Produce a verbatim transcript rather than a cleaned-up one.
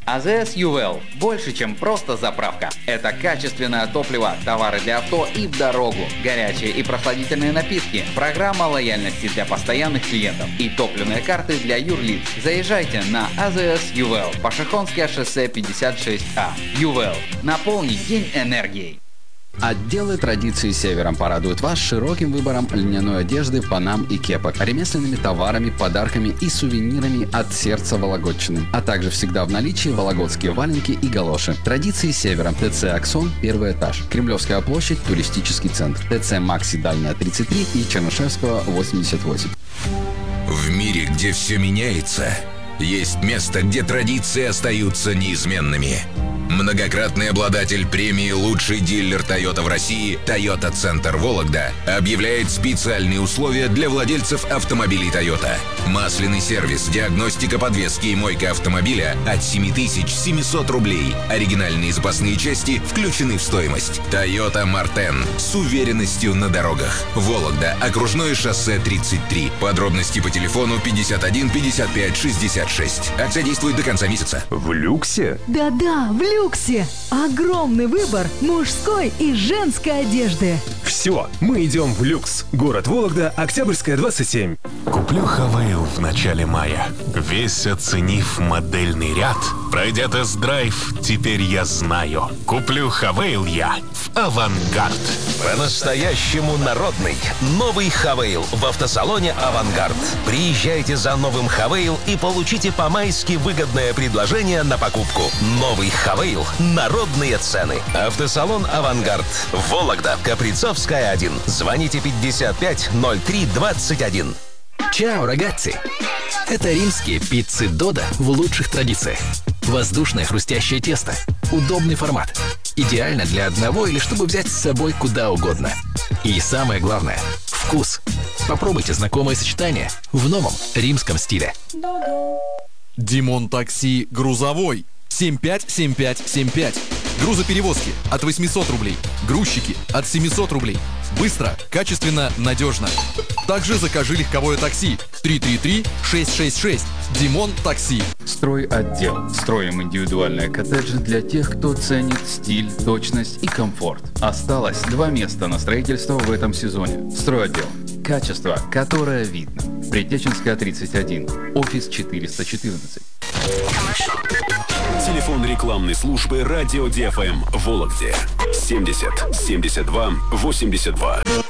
АЗС Ювел – больше, чем просто заправка. Это качественное топливо, товары для авто и в дорогу, горячие и прохладительные напитки, программа лояльности для постоянных клиентов и топливные карты для юрлиц. Заезжайте на АЗС Ювел, Пашихонское шоссе пятьдесят шесть А. Ювел. Наполнить день энергией. Отделы традиции Севером порадуют вас широким выбором льняной одежды, панам и кепок, ремесленными товарами, подарками и сувенирами от сердца Вологодчины, а также всегда в наличии вологодские валенки и галоши. Традиции Севером. ТЦ «Аксон», первый этаж. Кремлевская площадь, туристический центр. ТЦ «Макси» Дальняя, тридцать три и Чернышевского, восемьдесят восемь. В мире, где все меняется, есть место, где традиции остаются неизменными. Многократный обладатель премии «Лучший дилер Toyota в России» Toyota Центр Вологда объявляет специальные условия для владельцев автомобилей Toyota. Масляный сервис, диагностика подвески и мойка автомобиля от семь тысяч семьсот рублей. Оригинальные запасные части включены в стоимость. Toyota Мартен с уверенностью на дорогах. Вологда, окружное шоссе тридцать три. Подробности по телефону пятьдесят один пятьдесят пять шестьдесят шесть. Акция действует до конца месяца. В люксе? Да-да, в люксе. Огромный выбор мужской и женской одежды. Все, мы идем в люкс. Город Вологда, Октябрьская, двадцать семь. Куплю Хавейл в начале мая. Весь оценив модельный ряд, пройдя тест-драйв, теперь я знаю. Куплю Хавейл я в Авангард. По-настоящему народный. Новый Хавейл в автосалоне «Авангард». Приезжайте за новым Хавейл и получите по-майски выгодное предложение на покупку. Новый Хавейл. Народные цены. Автосалон «Авангард». Вологда. Каприцовская, один. Звоните пятьдесят пять ноль три двадцать один. Чао, рагацзи! Это римские пиццы Додо в лучших традициях. Воздушное хрустящее тесто. Удобный формат. Идеально для одного или чтобы взять с собой куда угодно. И самое главное – вкус. Попробуйте знакомое сочетание в новом римском стиле. Димон Такси грузовой. семь пять семь пять семь пять. Грузоперевозки от восемьсот рублей. Грузчики от семьсот рублей. Быстро, качественно, надежно. Также закажи легковое такси. три три три шесть шесть шесть. Димон Такси. Стройотдел. Строим индивидуальные коттеджи для тех, кто ценит стиль, точность и комфорт. Осталось два места на строительство в этом сезоне. Стройотдел. Качество, которое видно. Притеченская, тридцать один. Офис четыреста четырнадцать. Телефон рекламной службы «Радио ди эф эм» в Вологде. семьдесят семьдесят два восемьдесят два.